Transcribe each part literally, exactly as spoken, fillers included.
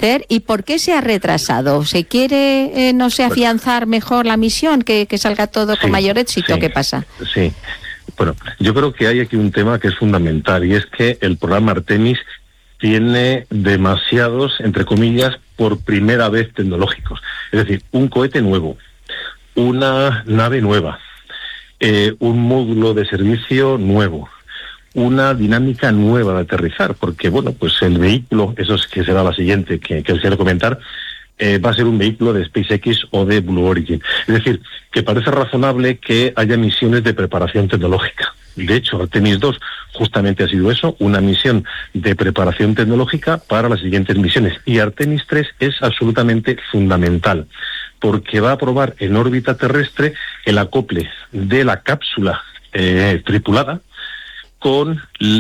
hacer. ¿Y por qué se ha retrasado? ¿Se quiere, eh, no sé, afianzar mejor la misión, que, que salga todo con sí, mayor éxito? Sí, ¿qué pasa? Sí, bueno, yo creo que hay aquí un tema que es fundamental, y es que el programa Artemis tiene demasiados, entre comillas, por primera vez tecnológicos. Es decir, un cohete nuevo, una nave nueva, eh, un módulo de servicio nuevo, una dinámica nueva de aterrizar, porque, bueno, pues el vehículo, eso es que será la siguiente que, que os quiero comentar, eh, va a ser un vehículo de SpaceX o de Blue Origin. Es decir, que parece razonable que haya misiones de preparación tecnológica. De hecho, Artemis dos justamente ha sido eso, una misión de preparación tecnológica para las siguientes misiones. Y Artemis tres es absolutamente fundamental, porque va a probar en órbita terrestre el acople de la cápsula eh, tripulada con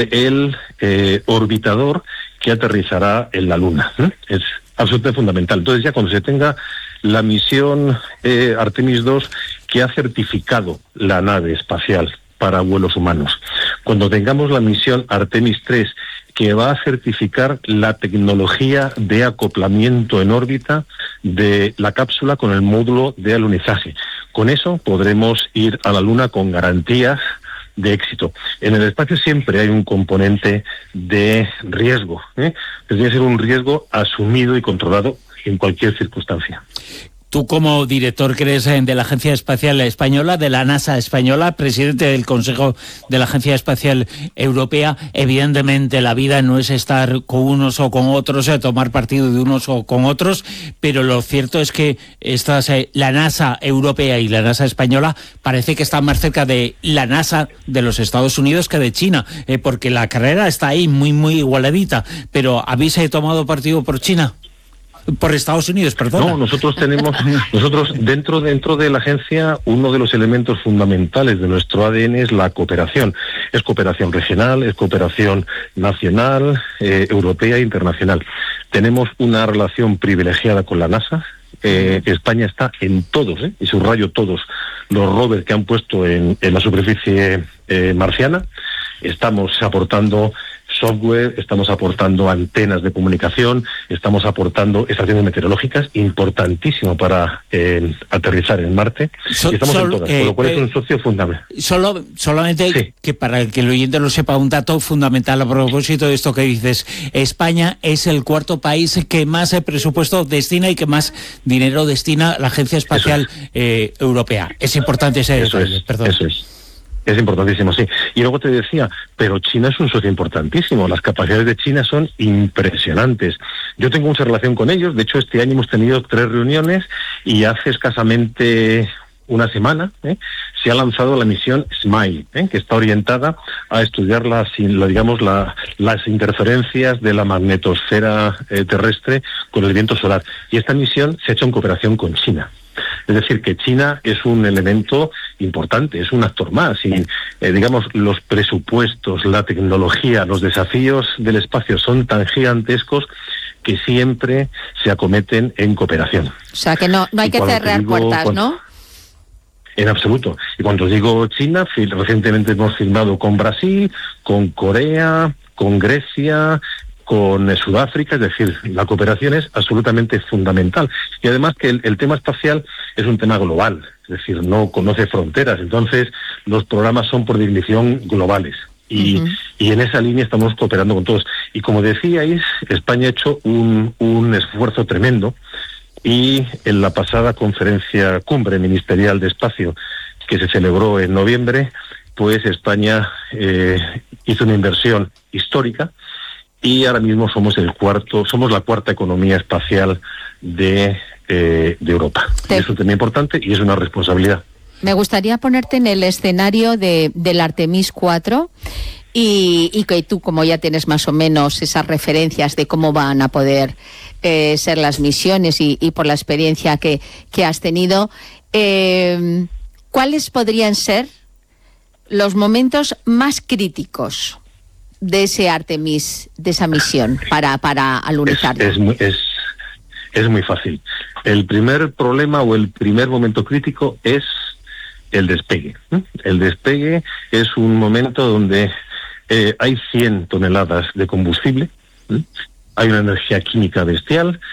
el eh, orbitador que aterrizará en la Luna. ¿eh? Es absolutamente fundamental. Entonces, ya cuando se tenga la misión eh, Artemis dos, que ha certificado la nave espacial para vuelos humanos, cuando tengamos la misión Artemis tres, que va a certificar la tecnología de acoplamiento en órbita de la cápsula con el módulo de alunizaje, con eso podremos ir a la Luna con garantías de éxito. En el espacio siempre hay un componente de riesgo, ¿eh? Tiene que ser un riesgo asumido y controlado en cualquier circunstancia. Tú, como director que eres de la Agencia Espacial Española, de la NASA española, presidente del Consejo de la Agencia Espacial Europea, evidentemente la vida no es estar con unos o con otros, eh, tomar partido de unos o con otros, pero lo cierto es que estas, eh, la NASA europea y la NASA española parece que están más cerca de la NASA de los Estados Unidos que de China, eh, porque la carrera está ahí muy, muy igualadita. Pero ¿habéis eh, tomado partido por China? Por Estados Unidos, perdón. No, nosotros tenemos, nosotros dentro dentro de la agencia, uno de los elementos fundamentales de nuestro A D N es la cooperación. Es cooperación regional, es cooperación nacional, eh, europea e internacional. Tenemos una relación privilegiada con la NASA. Eh, España está en todos, eh, y subrayo todos, los rovers que han puesto en, en la superficie eh, marciana. Estamos aportando software, estamos aportando antenas de comunicación, estamos aportando estaciones meteorológicas, importantísimo para eh, aterrizar en Marte, so, y estamos sol, en todas, eh, por lo cual eh, es un socio fundamental. Solo, solamente sí. Que para que el oyente lo sepa, un dato fundamental a propósito de esto que dices: España es el cuarto país que más presupuesto destina y que más dinero destina a la Agencia Espacial es. eh, Europea. Es importante ese eso detalle, es, perdón. Eso es. Es importantísimo, sí. Y luego te decía, pero China es un socio importantísimo. Las capacidades de China son impresionantes. Yo tengo mucha relación con ellos. De hecho, este año hemos tenido tres reuniones y hace escasamente una semana ¿eh? se ha lanzado la misión SMILE, ¿eh? que está orientada a estudiar las, la, digamos, la, las interferencias de la magnetosfera eh, terrestre con el viento solar. Y esta misión se ha hecho en cooperación con China. Es decir, que China es un elemento importante, es un actor más, y eh, digamos, los presupuestos, la tecnología, los desafíos del espacio son tan gigantescos que siempre se acometen en cooperación. O sea, que no, no hay y que cerrar digo, puertas, cuando, ¿no? En absoluto. Y cuando digo China, recientemente hemos firmado con Brasil, con Corea, con Grecia, con Sudáfrica, es decir, la cooperación es absolutamente fundamental. Y además que el, el tema espacial es un tema global, es decir, no conoce fronteras, entonces los programas son por definición globales. Y, uh-huh. y en esa línea estamos cooperando con todos. Y como decíais, España ha hecho un, un esfuerzo tremendo, y en la pasada conferencia cumbre ministerial de espacio que se celebró en noviembre, pues España eh, hizo una inversión histórica, y ahora mismo somos el cuarto, somos la cuarta economía espacial de, eh, de Europa. Sí. Es un tema importante y es una responsabilidad. Me gustaría ponerte en el escenario de, del Artemis cuatro y, y que tú, como ya tienes más o menos esas referencias de cómo van a poder eh, ser las misiones y, y por la experiencia que, que has tenido, eh, ¿cuáles podrían ser los momentos más críticos de ese Artemis, de esa misión para, para alunizarlo? Es, es, muy, es, es muy fácil. El primer problema o el primer momento crítico es el despegue. El despegue es un momento donde eh, hay cien toneladas de combustible, ¿eh? Hay una energía química bestial,